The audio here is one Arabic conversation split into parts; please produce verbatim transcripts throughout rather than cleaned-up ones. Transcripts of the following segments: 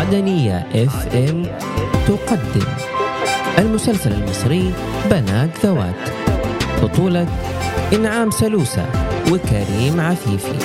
معدنية اف ام تقدم المسلسل المصري بنات ذوات، بطولة إنعام سلوسة وكريم عفيفي.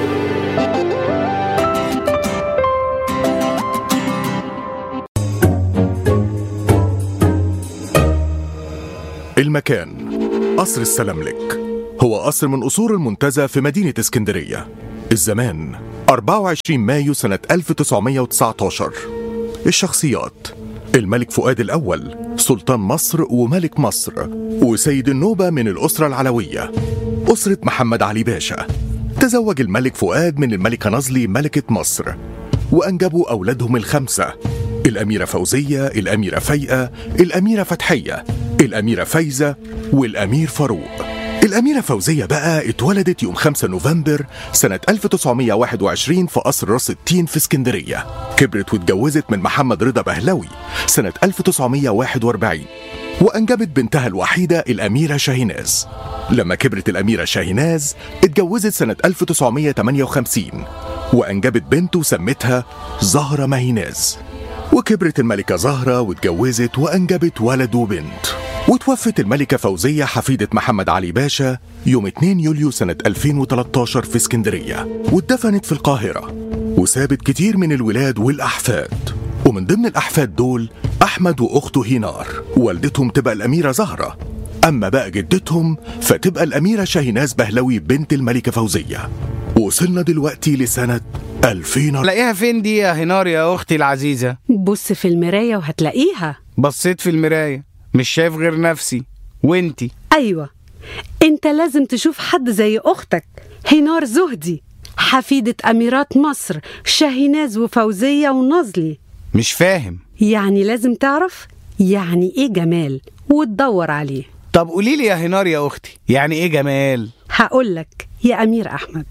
المكان قصر السلاملك، هو قصر من قصور المنتزه في مدينة اسكندرية. الزمان أربعة وعشرين مايو سنة ألف وتسعمائة وتسعة عشر. الشخصيات: الملك فؤاد الأول سلطان مصر وملك مصر وسيد النوبة من الأسرة العلوية. أسرة محمد علي باشا، تزوج الملك فؤاد من الملكة نظلي ملكة مصر وأنجبوا أولادهم الخمسة: الأميرة فوزية، الأميرة فايقة، الأميرة فتحية، الأميرة فايزة، والأمير فاروق. الأميرة فوزية بقى اتولدت يوم خمسة نوفمبر سنة ألف وتسعمائة وواحد وعشرين في قصر راس التين في اسكندرية. كبرت واتجوزت من محمد رضا بهلوي سنة ألف وتسعمائة وواحد وأربعين، وأنجبت بنتها الوحيدة الأميرة شاهيناز. لما كبرت الأميرة شاهيناز اتجوزت سنة ألف وتسعمائة وثمانية وخمسين وأنجبت بنت وسمتها زهرة ماهيناز. وكبرت الملكة زهرة واتجوزت وأنجبت ولد وبنت. وتوفت الملكة فوزية حفيدة محمد علي باشا يوم اثنين يوليو سنة ألفين وثلاثة عشر في اسكندرية، واتدفنت في القاهرة. وسابت كتير من الولاد والأحفاد، ومن ضمن الأحفاد دول أحمد وأخته هينار، والدتهم تبقى الأميرة زهرة. أما بقى جدتهم فتبقى الأميرة شاهيناز بهلوي بنت الملكة فوزية. وصلنا دلوقتي لسنة ألفين. لاقيها فين دي يا هينار يا أختي العزيزة؟ بص في المراية وهتلاقيها. بصيت في المراية مش شايف غير نفسي. وانتي؟ أيوة، انت لازم تشوف حد زي أختك هينار زهدي، حفيدة أميرات مصر شاهيناز وفوزية ونظلي. مش فاهم. يعني لازم تعرف يعني ايه جمال وتدور عليه. طب قوليلي يا هينار يا أختي، يعني ايه جمال؟ هقولك يا أمير أحمد.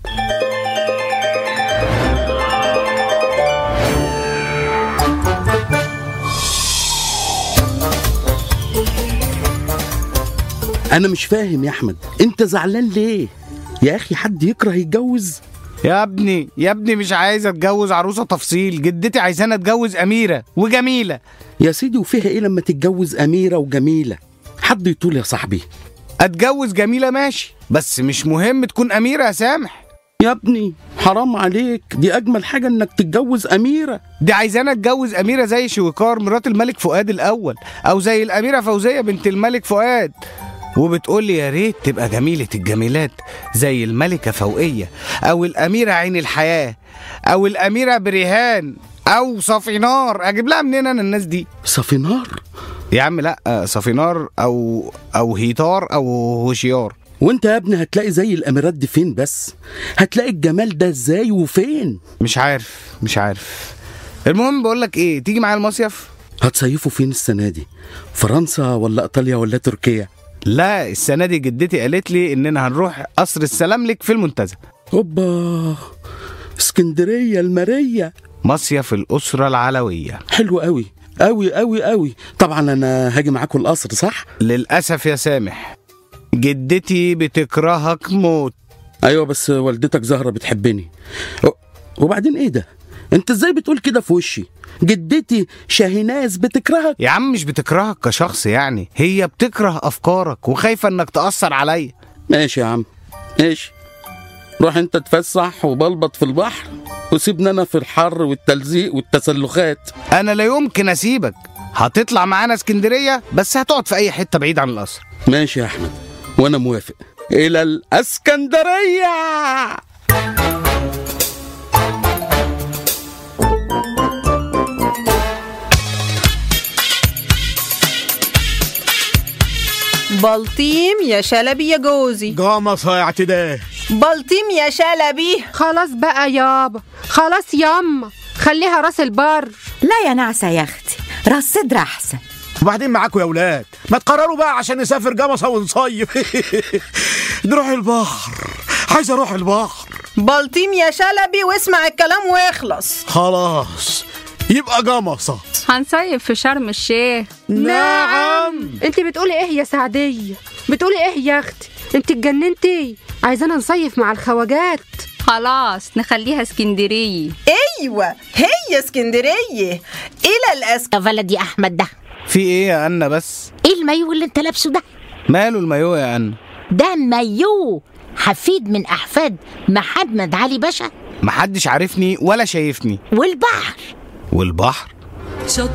أنا مش فاهم يا أحمد، أنت زعلان ليه؟ يا أخي حد يكره يتجوز؟ يا ابني يا ابني مش عايز اتجوز عروسة تفصيل، جدتي عايزاني اتجوز أميرة وجميلة. يا سيدي وفيها إيه لما تتجوز أميرة وجميلة؟ حد يطول يا صاحبي. اتجوز جميلة ماشي، بس مش مهم تكون أميرة يا سامح. يا ابني حرام عليك، دي أجمل حاجة إنك تتجوز أميرة. دي عايزانا اتجوز أميرة زي شويكار مرات الملك فؤاد الأول، أو زي الأميرة فوزية بنت الملك فؤاد. وبتقولي يا ريت تبقى جميلة الجميلات زي الملكة فوقية، أو الأميرة عين الحياة، أو الأميرة بريهان، أو صفينار. أجيب لها منين أنا الناس دي؟ صفينار؟ يا عم لأ، صفينار أو أو هيتار أو هوشيار. وانت يا ابني هتلاقي زي الأميرات دي فين بس؟ هتلاقي الجمال ده ازاي وفين؟ مش عارف مش عارف المهم بقولك ايه، تيجي معايا المصيف؟ هتصيفوا فين السنة دي؟ فرنسا ولا إيطاليا ولا تركيا؟ لا، السنة دي جدتي قالت لي إننا هنروح قصر السلاملك في المنتزه. هوبا، اسكندرية المارية، مصيف الأسرة العلوية. حلو قوي قوي قوي قوي. طبعا أنا هاجي معاكم القصر صح؟ للأسف يا سامح، جدتي بتكرهك موت. أيوة بس والدتك زهرة بتحبني. وبعدين إيه ده؟ أنت إزاي بتقول كده في وشي؟ جدتي شاهيناز بتكرهك؟ يا عم مش بتكرهك كشخص، يعني هي بتكره أفكارك وخايفة إنك تأثر عليا. ماشي يا عم ماشي، روح أنت تفسح وبلبط في البحر وسيبنا أنا في الحر والتلزيق والتسلخات. أنا لا يمكن أسيبك، هتطلع معانا اسكندرية بس هتقعد في أي حتة بعيد عن القصر. ماشي يا أحمد وأنا موافق. إلى الإسكندرية. بلطيم يا شلبي يا جوزي. جامصة يا اعتدال. بلطيم يا شلبي. خلاص بقى يابا، خلاص ياما، خليها راس البر. لا يا نعسة يا اختي، راس صدر احسن. وبعدين معاكم يا ولاد، ما تقرروا بقى عشان نسافر جمصة ونصيف. نروح البحر، عايز اروح البحر. بلطيم يا شلبي واسمع الكلام واخلص. خلاص يبقى جمصة. هنصيف في شرم الشيخ. نعم. انت بتقولي ايه يا سعدية؟ بتقولي ايه يا اختي؟ انت اتجننتي؟ عايزانا نصيف مع الخواجات. خلاص نخليها اسكندرية. ايوه هي اسكندرية الى الاسك. يا ولدي احمد ده في ايه يا أنا بس؟ ايه المايو اللي انت لابسه ده؟ ماله المايو يا أنا؟ ده مايو حفيد من احفاد محمد علي باشا. محدش عارفني ولا شايفني. والبحر والبحر